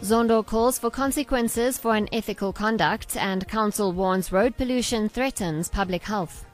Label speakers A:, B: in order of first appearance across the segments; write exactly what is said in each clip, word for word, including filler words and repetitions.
A: Zondo calls for consequences for unethical conduct, and council warns road pollution threatens public health.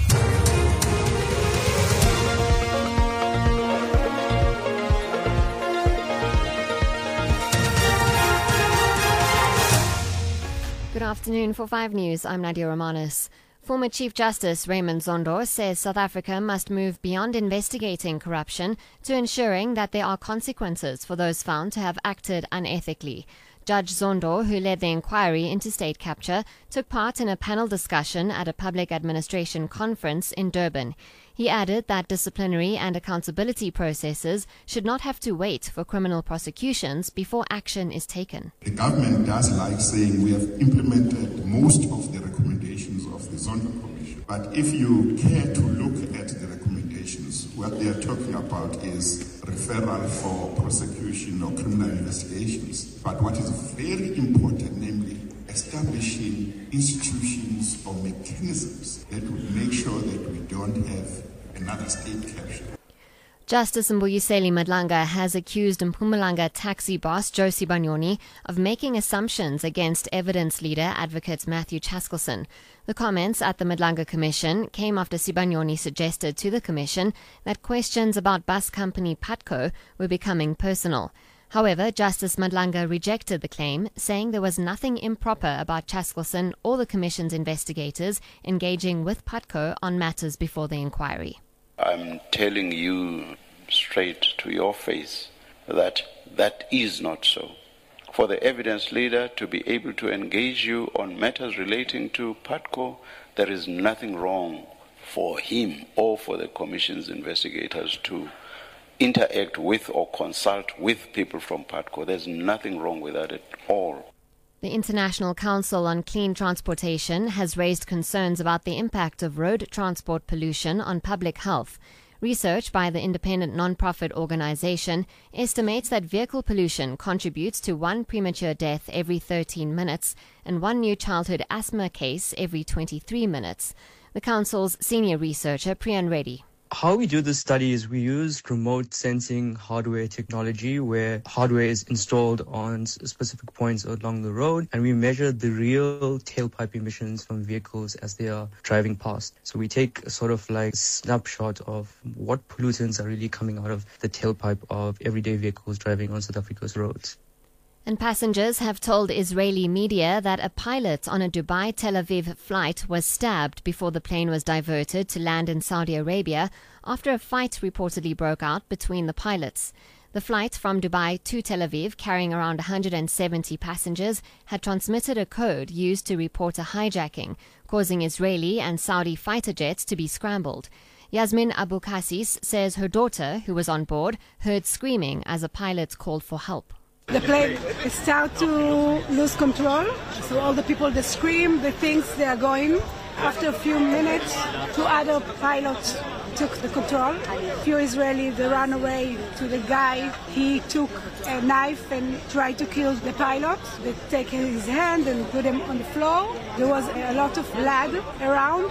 A: Good afternoon. For five News, I'm Nadia Romanis. Former Chief Justice Raymond Zondo says South Africa must move beyond investigating corruption to ensuring that there are consequences for those found to have acted unethically. Judge Zondo, who led the inquiry into state capture, took part in a panel discussion at a public administration conference in Durban. He added that disciplinary and accountability processes should not have to wait for criminal prosecutions before action is taken.
B: The government does like saying we have implemented most of the recommendations of the Zondo Commission. But if you care to look at the recommendations, what they are talking about is referral for prosecution or criminal investigations. But what is very important, namely establishing institutions or mechanisms that would make sure that we don't have another state capture.
A: Justice Mbuyiseni Madlanga has accused Mpumalanga taxi boss Joe Sibanyoni of making assumptions against evidence leader advocate Matthew Chaskelson. The comments at the Madlanga Commission came after Sibanyoni suggested to the Commission that questions about bus company Patco were becoming personal. However, Justice Madlanga rejected the claim, saying there was nothing improper about Chaskelson or the Commission's investigators engaging with Patco on matters before the inquiry.
C: I'm telling you straight to your face that that is not so. For the evidence leader to be able to engage you on matters relating to Patco, there is nothing wrong for him or for the Commission's investigators to interact with or consult with people from Patco. There's nothing wrong with that at all.
A: The International Council on Clean Transportation has raised concerns about the impact of road transport pollution on public health. Research by the independent non-profit organization estimates that vehicle pollution contributes to one premature death every thirteen minutes and one new childhood asthma case every twenty-three minutes. The Council's senior researcher, Priyan Reddy.
D: How we do this study is we use remote sensing hardware technology where hardware is installed on specific points along the road, and we measure the real tailpipe emissions from vehicles as they are driving past. So we take a sort of like snapshot of what pollutants are really coming out of the tailpipe of everyday vehicles driving on South Africa's roads.
A: And passengers have told Israeli media that a pilot on a Dubai-Tel Aviv flight was stabbed before the plane was diverted to land in Saudi Arabia after a fight reportedly broke out between the pilots. The flight from Dubai to Tel Aviv, carrying around one hundred seventy passengers, had transmitted a code used to report a hijacking, causing Israeli and Saudi fighter jets to be scrambled. Yasmin Abu Kassis says her daughter, who was on board, heard screaming as a pilot called for help.
E: The plane started to lose control, so all the people they scream, they think they are going. After a few minutes, two other pilots took the control. A few Israelis they ran away to the guy. He took a knife and tried to kill the pilot. They take his hand and put him on the floor. There was a lot of blood around.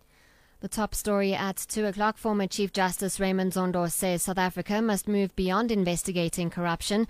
A: The top story at two o'clock, former Chief Justice Raymond Zondo says South Africa must move beyond investigating corruption